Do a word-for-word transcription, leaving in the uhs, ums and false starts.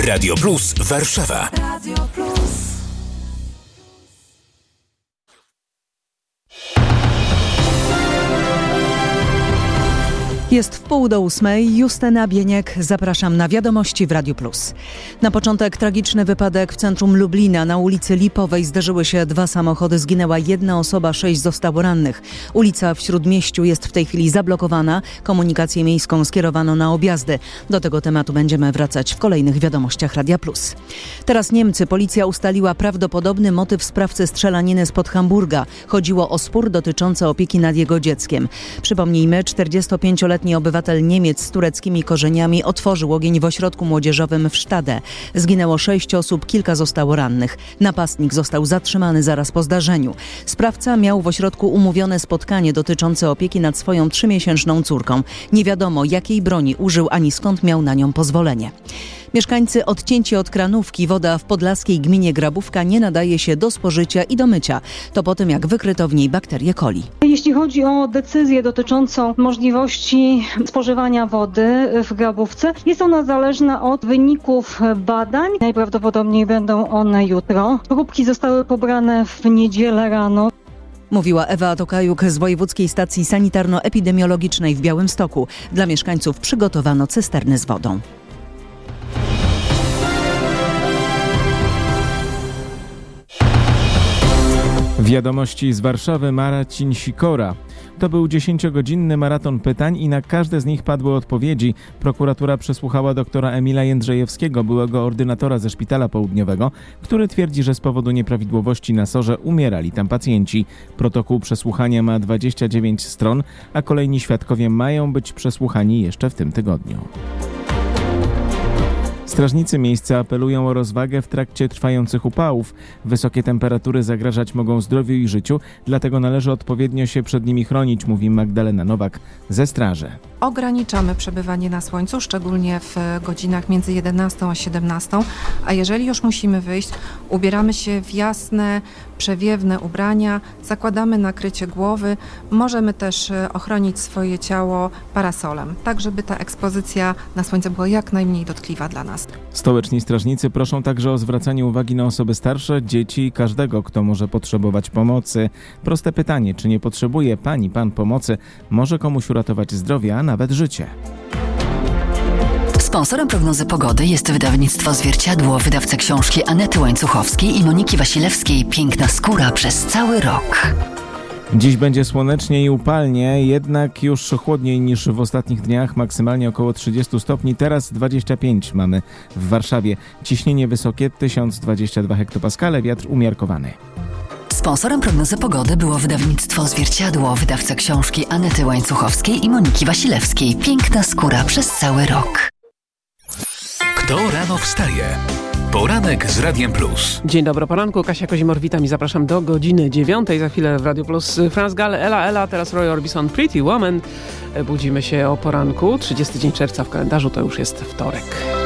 Radio Plus Warszawa. Radio Plus. Jest w pół do ósmej. Justyna Bieniek. Zapraszam na wiadomości w Radiu Plus. Na początek tragiczny wypadek w centrum Lublina. Na ulicy Lipowej zderzyły się dwa samochody. Zginęła jedna osoba, sześć zostało rannych. Ulica w Śródmieściu jest w tej chwili zablokowana. Komunikację miejską skierowano na objazdy. Do tego tematu będziemy wracać w kolejnych wiadomościach Radia Plus. Teraz Niemcy. Policja ustaliła prawdopodobny motyw sprawcy strzelaniny spod Hamburga. Chodziło o spór dotyczący opieki nad jego dzieckiem. Przypomnijmy, czterdziestopięcioletni obywatel Niemiec z tureckimi korzeniami otworzył ogień w ośrodku młodzieżowym w Stade. Zginęło sześć osób, kilka zostało rannych. Napastnik został zatrzymany zaraz po zdarzeniu. Sprawca miał w ośrodku umówione spotkanie dotyczące opieki nad swoją trzymiesięczną córką. Nie wiadomo, jakiej broni użył ani skąd miał na nią pozwolenie. Mieszkańcy odcięci od kranówki. Woda w podlaskiej gminie Grabówka nie nadaje się do spożycia i do mycia. To po tym, jak wykryto w niej bakterię coli. Jeśli chodzi o decyzję dotyczącą możliwości spożywania wody w Grabówce, jest ona zależna od wyników badań. Najprawdopodobniej będą one jutro. Próbki zostały pobrane w niedzielę rano. Mówiła Ewa Tokajuk z Wojewódzkiej Stacji Sanitarno-Epidemiologicznej w Białymstoku. Dla mieszkańców przygotowano cysterny z wodą. Wiadomości z Warszawy. Marcin Sikora. To był dziesięciogodzinny maraton pytań i na każde z nich padły odpowiedzi. Prokuratura przesłuchała doktora Emila Jędrzejewskiego, byłego ordynatora ze Szpitala Południowego, który twierdzi, że z powodu nieprawidłowości na sorze umierali tam pacjenci. Protokół przesłuchania ma dwadzieścia dziewięć stron, a kolejni świadkowie mają być przesłuchani jeszcze w tym tygodniu. Strażnicy miejsca apelują o rozwagę w trakcie trwających upałów. Wysokie temperatury zagrażać mogą zdrowiu i życiu, dlatego należy odpowiednio się przed nimi chronić, mówi Magdalena Nowak ze straży. Ograniczamy przebywanie na słońcu, szczególnie w godzinach między jedenastą a siedemnastą, a jeżeli już musimy wyjść, ubieramy się w jasne, przewiewne ubrania, zakładamy nakrycie głowy, możemy też ochronić swoje ciało parasolem, tak żeby ta ekspozycja na słońce była jak najmniej dotkliwa dla nas. Stołeczni strażnicy proszą także o zwracanie uwagi na osoby starsze, dzieci i każdego, kto może potrzebować pomocy. Proste pytanie, czy nie potrzebuje pani, pan pomocy, może komuś uratować zdrowie, a nawet życie. Sponsorem prognozy pogody jest wydawnictwo Zwierciadło, wydawca książki Anety Łańcuchowskiej i Moniki Wasilewskiej „Piękna skóra przez cały rok”. Dziś będzie słonecznie i upalnie, jednak już chłodniej niż w ostatnich dniach, maksymalnie około trzydzieści stopni, teraz dwadzieścia pięć mamy w Warszawie. Ciśnienie wysokie tysiąc dwadzieścia dwa hektopaskale, wiatr umiarkowany. Sponsorem prognozy pogody było wydawnictwo Zwierciadło, wydawca książki Anety Łańcuchowskiej i Moniki Wasilewskiej „Piękna skóra przez cały rok”. Kto rano wstaje? Poranek z Radiem Plus. Dzień dobry, poranku. Kasia Kozimor, witam i zapraszam do godziny dziewiątej. Za chwilę w Radiu Plus Franz Gall, Ela Ela, teraz Roy Orbison, Pretty Woman. Budzimy się o poranku. trzydziesty dzień czerwca w kalendarzu, to już jest wtorek.